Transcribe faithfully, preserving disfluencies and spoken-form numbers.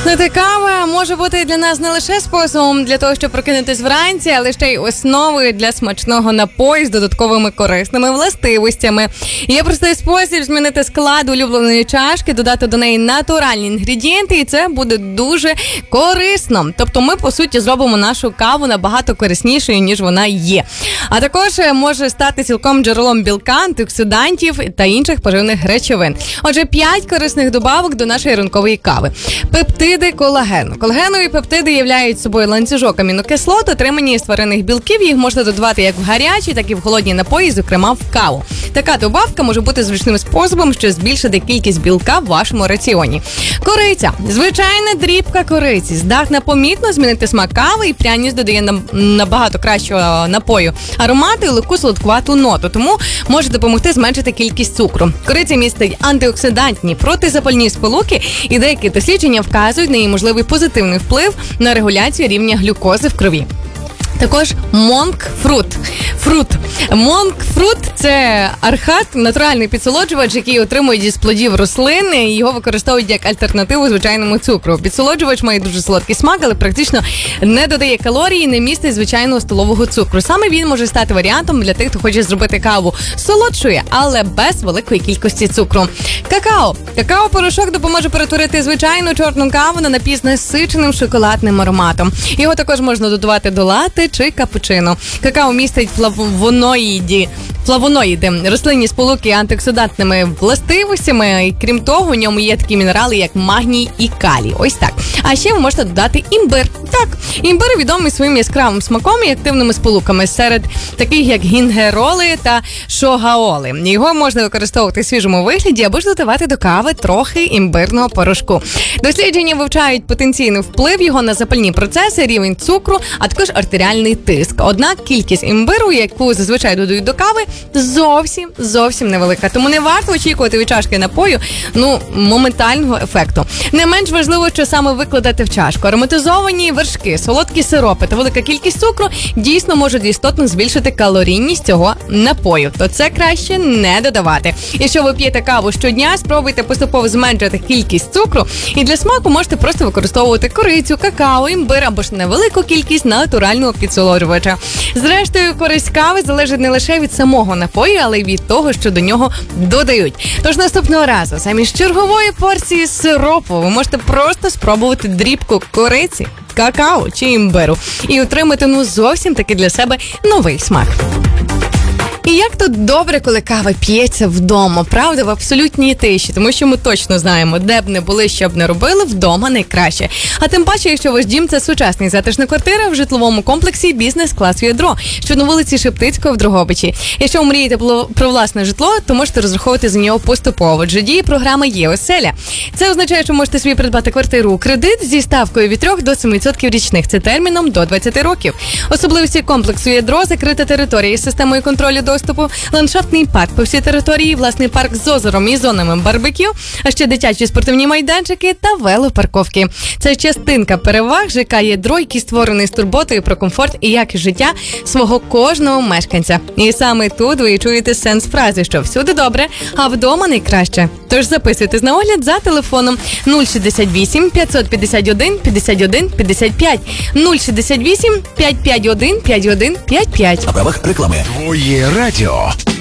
Ну, та кава може бути для нас не лише способом для того, щоб прокинутись вранці, але ще й основою для смачного напою з додатковими корисними властивостями. Є простий спосіб змінити склад улюбленої чашки, додати до неї натуральні інгредієнти, і це буде дуже корисно. Тобто ми, по суті, зробимо нашу каву набагато кориснішою, ніж вона є. А також може стати цілком джерелом білка, антиоксидантів та інших поживних речовин. Отже, п'ять корисних добавок до нашої ранкової кави. Пептиди колагену. Колагенові пептиди являють собою ланцюжок амінокислот, отримані з тваринних білків. Їх можна додавати як в гарячі, так і в холодні напої, зокрема в каву. Така добавка може бути зручним способом, що збільшити кількість білка в вашому раціоні. Кориця. Звичайна дрібка кориці. Здатна помітно змінити смак кави, і пряність додає нам набагато кращого напою аромати і легку солодкувату ноту, тому може допомогти зменшити кількість цукру. Кориця містить антиоксидантні, протизапальні сполуки, і деякі дослідження вказують на її можливий позитивний вплив на регуляцію рівня глюкози в крові. Також монк-фрут. Фрут. Монк-фрут – це архат, натуральний підсолоджувач, який отримують із плодів рослин, і його використовують як альтернативу звичайному цукру. Підсолоджувач має дуже солодкий смак, але практично не додає калорій і не містить звичайного столового цукру. Саме він може стати варіантом для тих, хто хоче зробити каву солодшою, але без великої кількості цукру. Какао. Какао-порошок допоможе перетворити звичайну чорну каву на напій з насиченим шоколадним ароматом. Його також можна додавати до лати чи капучино. Какао містить флавоноїди, флавоноїди, рослинні сполуки антиоксидантними властивостями, і крім того, в ньому є такі мінерали, як магній і калій. Ось так. А ще ви можете додати імбир. Так, імбир відомий своїм яскравим смаком і активними сполуками серед таких, як гінгероли та шогаоли. Його можна використовувати в свіжому вигляді або ж додавати до кави трохи імбирного порошку. Дослідження вивчають потенційний вплив його на запальні процеси, рівень цукру, а також артеріальний тиск. Однак кількість імбиру, яку зазвичай додають до кави, зовсім, зовсім невелика. Тому не варто очікувати від чашки напою, ну, моментального ефекту. Не менш важливо, що саме викладати в чашку. Ароматизовані вершки, солодкі сиропи та велика кількість цукру дійсно можуть істотно збільшити калорійність цього напою. То це краще не додавати. Якщо ви п'єте каву щодня, спробуйте поступово зменшити кількість цукру. І для смаку можете просто використовувати корицю, какао, імбир або ж невелику кількість натурального підсолоджувача. Зрештою, користь кави залежить не лише від самого напою, але й від того, що до нього додають. Тож наступного разу замість чергової порції сиропу ви можете просто спробувати дрібку кориці, какао чи імбиру і отримати, ну, зовсім таки для себе новий смак. І як тут добре, коли кава п'ється вдома, правда, в абсолютній тиші, тому що ми точно знаємо, де б не були, що б не робили, вдома найкраще. А тим паче, якщо ваш дім – це сучасний затишна квартира в житловому комплексі бізнес-класу «Ядро», що на вулиці Шептицького в Дрогобичі. Якщо ви мрієте про власне житло, то можете розраховувати за нього поступово, адже діє програма «Є-оселя». Це означає, що можете собі придбати квартиру у кредит зі ставкою від трьох до семи відсотків річних, це терміном до двадцяти років. Особливості комплексу «Ядро» – закрита територія із системою контролю до доступу, ландшафтний парк по всій території, власний парк з озером і зонами барбекю, а ще дитячі спортивні майданчики та велопарковки. Це частинка переваг ЖК «Ядро», який створений з турботою про комфорт і якість життя свого кожного мешканця. І саме тут ви чуєте сенс фрази, що всюди добре, а вдома найкраще. Тож записуйтесь на огляд за телефоном нуль шістдесят вісім п'ятсот п'ятдесят один п'ятдесят один п'ятдесят п'ять, нуль шістдесят вісім п'ятсот п'ятдесят один п'ятдесят один п'ятдесят п'ять. На правах реклами. Твоє радіо.